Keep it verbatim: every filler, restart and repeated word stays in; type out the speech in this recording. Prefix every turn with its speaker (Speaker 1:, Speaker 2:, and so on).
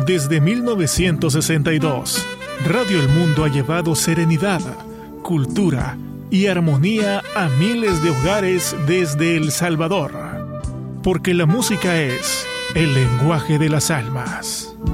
Speaker 1: Desde mil novecientos sesenta y dos, Radio El Mundo ha llevado serenidad, cultura y armonía a miles de hogares desde El Salvador. Porque la música es el lenguaje de las almas.